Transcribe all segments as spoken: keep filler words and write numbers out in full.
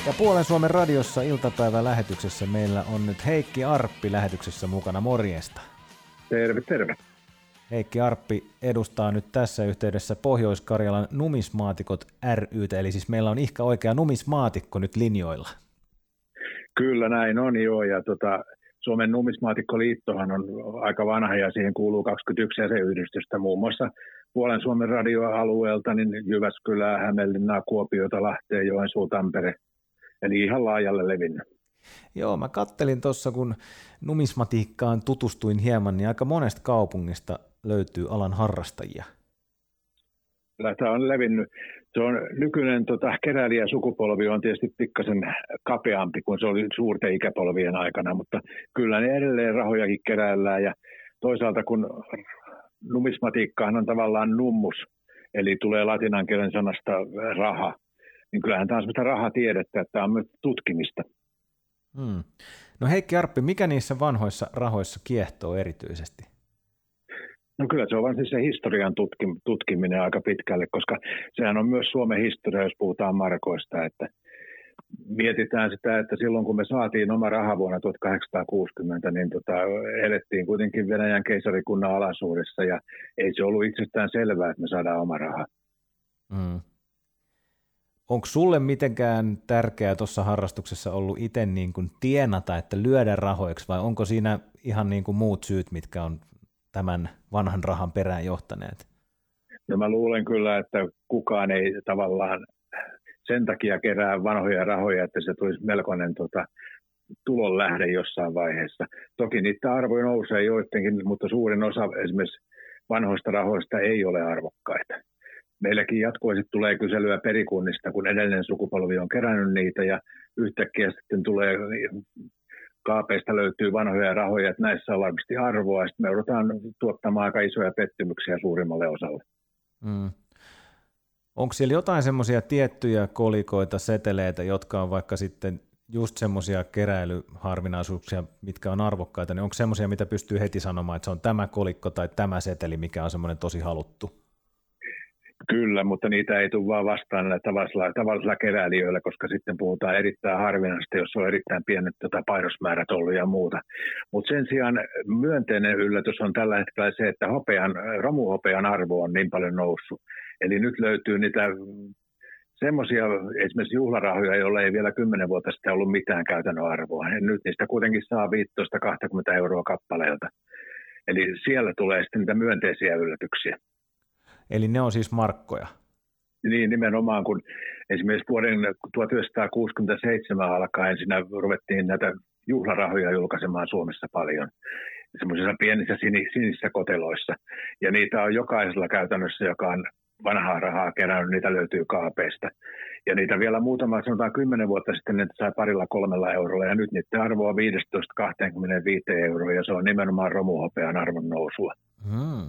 Ja Puolen Suomen radiossa iltapäivän lähetyksessä meillä on nyt Heikki Arppi lähetyksessä mukana. Morjesta. Terve, terve. Heikki Arppi edustaa nyt tässä yhteydessä Pohjois-Karjalan numismaatikot ry:tä, eli siis meillä on ihka oikea numismaatikko nyt linjoilla. Kyllä näin on joo, ja tota, Suomen numismaatikkoliittohan on aika vanha ja siihen kuuluu kaksikymmentäyksi jäsenyhdistystä muun muassa Puolen Suomen radioalueelta, niin Jyväskylää, Hämeenlinnaa, Kuopiota, Lahtea, Joensuu, Tampere, eli ihan laajalle levinnyt. Joo, mä kattelin tuossa, kun numismatiikkaan tutustuin hieman, niin aika monesta kaupungista löytyy alan harrastajia. Kyllä tämä on levinnyt. Se on nykyinen tota, keräilijäsukupolvi on tietysti pikkasen kapeampi kuin se oli suurten ikäpolvien aikana, mutta kyllä ne edelleen rahojakin keräillään. Ja toisaalta kun numismatiikkahan on tavallaan nummus, eli tulee latinankielen sanasta raha, niin kyllähän tämä on sellaista rahatiedettä, että tämä on myös tutkimista. Hmm. No Heikki Arppi, mikä niissä vanhoissa rahoissa kiehtoo erityisesti? No kyllä se on vain siis se historian tutkim- tutkiminen aika pitkälle, koska sehän on myös Suomen historia, jos puhutaan markoista, että mietitään sitä, että silloin kun me saatiin oma raha vuonna tuhatkahdeksansataakuusikymmentä, niin tota, elettiin kuitenkin Venäjän keisarikunnan alaisuudessa ja ei se ollut itsestään selvää, että me saadaan oma raha. Hmm. Onko sulle mitenkään tärkeää tuossa harrastuksessa ollut itse niin kuin tienata, että lyödä rahoiksi, vai onko siinä ihan niin kuin muut syyt, mitkä on tämän vanhan rahan perään johtaneet? No mä luulen kyllä, että kukaan ei tavallaan sen takia kerää vanhoja rahoja, että se tulisi melkoinen tota, tulonlähde jossain vaiheessa. Toki niitä arvoja nousee joidenkin, mutta suurin osa esimerkiksi vanhoista rahoista ei ole arvokkaita. Meilläkin jatkuvasti tulee kyselyä perikunnista, kun edellinen sukupolvi on kerännyt niitä ja yhtäkkiä sitten tulee, kaapeista löytyy vanhoja rahoja, että näissä on varmasti arvoa. Sitten me joudutaan tuottamaan aika isoja pettymyksiä suurimmalle osalle. Mm. Onko siellä jotain semmoisia tiettyjä kolikoita, seteleitä, jotka on vaikka sitten just semmoisia keräilyharvinaisuuksia, mitkä on arvokkaita, niin onko semmoisia, mitä pystyy heti sanomaan, että se on tämä kolikko tai tämä seteli, mikä on semmoinen tosi haluttu? Kyllä, mutta niitä ei tule vaan vastaan näillä tavallisilla, tavallisilla keräilijöillä, koska sitten puhutaan erittäin harvinaista, jos on erittäin pienet tota, paidosmäärät ollut ja muuta. Mutta sen sijaan myönteinen yllätys on tällä hetkellä se, että hopean, romuhopean arvo on niin paljon noussut. Eli nyt löytyy niitä semmoisia esimerkiksi juhlarahoja, joilla ei vielä kymmenen vuotta sitten ollut mitään käytännön arvoa. Ja nyt niistä kuitenkin saa viisitoista kaksikymmentä euroa kappaleelta. Eli siellä tulee sitten niitä myönteisiä yllätyksiä. Eli ne on siis markkoja? Niin, nimenomaan kun esimerkiksi vuoden tuhatyhdeksänsataakuusikymmentäseitsemän alkaen siinä ruvettiin näitä juhlarahoja julkaisemaan Suomessa paljon. Semmoisissa pienissä sinisissä koteloissa. Ja niitä on jokaisella käytännössä, joka on vanhaa rahaa kerännyt, niitä löytyy kaapeista. Ja niitä vielä muutama, sanotaan kymmenen vuotta sitten, niitä sai parilla kolmella eurolla. Ja nyt niiden arvo on viisitoista kaksikymmentäviisi euroa ja se on nimenomaan romuhopean arvon nousua. Hmm.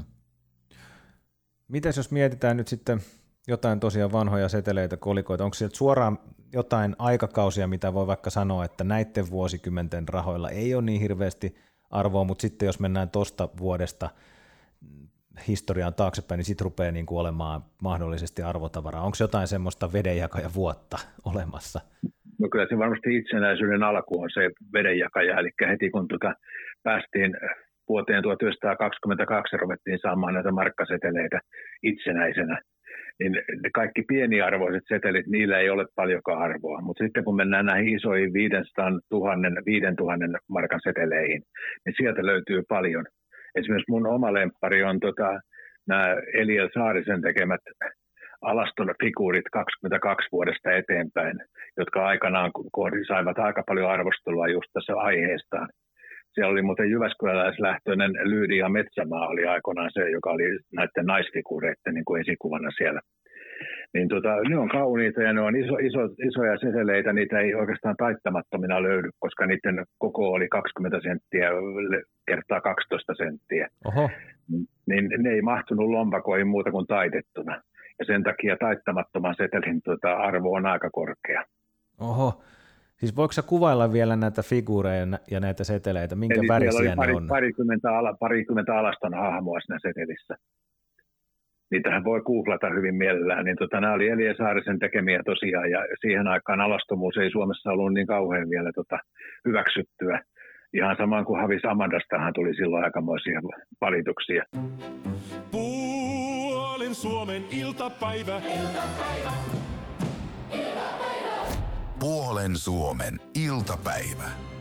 Mitäs jos mietitään nyt sitten jotain tosiaan vanhoja seteleitä, kolikoita, onko sieltä suoraan jotain aikakausia, mitä voi vaikka sanoa, että näiden vuosikymmenten rahoilla ei ole niin hirveästi arvoa, mutta sitten jos mennään tuosta vuodesta historiaan taaksepäin, niin sitten rupeaa niin kuin olemaan mahdollisesti arvotavaraa. Onko jotain semmoista vedenjakaja vuotta olemassa? No kyllä se varmasti itsenäisyyden alku on se vedenjakaja, eli heti kun tuota päästiin vuoteen tuhatyhdeksänsataakaksikymmentäkaksi ruvettiin saamaan näitä markkaseteleitä itsenäisenä, niin kaikki pieniarvoiset setelit, niillä ei ole paljonkaan arvoa. Mutta sitten kun mennään näihin isoihin viisituhatta markan seteleihin, niin sieltä löytyy paljon. Esimerkiksi mun oma lemppari on tota, nämä Eliel Saarisen tekemät alaston figuurit kaksikymmentäkaksi vuodesta eteenpäin, jotka aikanaan saivat aika paljon arvostelua just tässä aiheestaan. Siellä oli muuten jyväskyläläislähtöinen Lyydia Metsämaa oli aikoinaan se, joka oli näiden naisfiguureiden niin kuin esikuvana siellä. Niin tota, ne on kauniita ja ne on iso, iso, isoja seteleitä, niitä ei oikeastaan taittamattomina löydy, koska niiden koko oli kaksikymmentä senttiä kertaa kaksitoista senttiä. Oho. Niin ne ei mahtunut lompakoihin muuta kuin taitettuna. Ja sen takia taittamattoman setelin tota, arvo on aika korkea. Oho. Siis voiko sä kuvailla vielä näitä figuureja ja näitä seteleitä, minkä eli värisiä pari, ne on? Parikymmentä, ala, parikymmentä alaston hahmoa siinä setelissä. niitähän voi googlata hyvin mielellään, niin tota, nämä oli Elje Saarisen tekemiä tosiaan, ja siihen aikaan alastomuus ei Suomessa ollut niin kauhean vielä tota, hyväksyttyä. Ihan samaan kuin Havis Amandastahan tuli silloin aikamoisia valituksia. Puolen Suomen iltapäivä. Iltapäivä. Iltapäivä. Puolen Suomen iltapäivä.